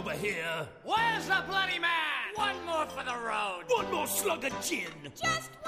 over here. Where's the bloody man? One more for the road. One more slug of gin. Just